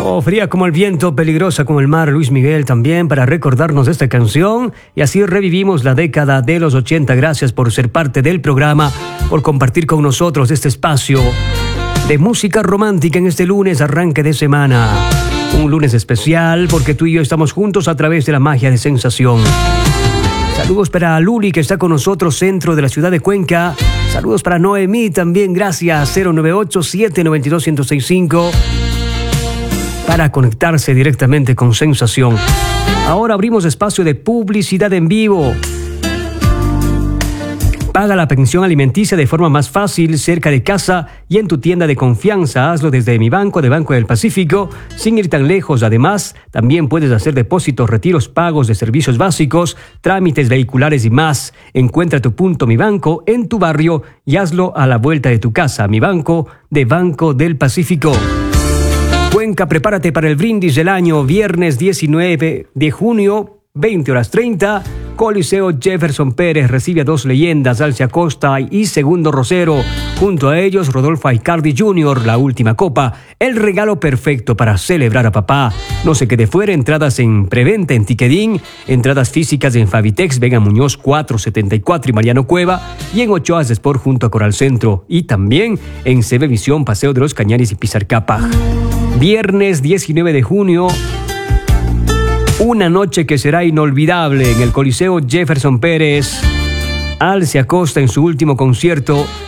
Oh, fría como el viento, peligrosa como el mar, Luis Miguel también, para recordarnos esta canción. Y así revivimos la década de los 80. Gracias por ser parte del programa, por compartir con nosotros este espacio de música romántica en este lunes, arranque de semana. Un lunes especial porque tú y yo estamos juntos a través de la magia de Sensación. Saludos para Luli, que está con nosotros, centro de la ciudad de Cuenca. Saludos para Noemí también, gracias. 098-792-1065 para conectarse directamente con Sensación. Ahora abrimos espacio de publicidad en vivo. Paga la pensión alimenticia de forma más fácil, cerca de casa y en tu tienda de confianza. Hazlo desde Mi Banco, de Banco del Pacífico, sin ir tan lejos. Además, también puedes hacer depósitos, retiros, pagos de servicios básicos, trámites vehiculares y más. Encuentra tu punto Mi Banco en tu barrio y hazlo a la vuelta de tu casa. Mi Banco, de Banco del Pacífico. Cuenca, prepárate para el brindis del año, viernes 19 de junio, 20:30. Coliseo Jefferson Pérez recibe a dos leyendas, Alcia Costa y Segundo Rosero. Junto a ellos, Rodolfo Aicardi Jr., La Última Copa. El regalo perfecto para celebrar a papá. No se quede fuera, entradas en preventa en Tiquedín, entradas físicas en Fabitex, Vega Muñoz 474 y Mariano Cueva, y en Ochoas Sport junto a Coral Centro. Y también en CB Visión, Paseo de los Cañaris y Pizarcapa. Viernes 19 de junio. Una noche que será inolvidable en el Coliseo Jefferson Pérez. Alcia Costa en su último concierto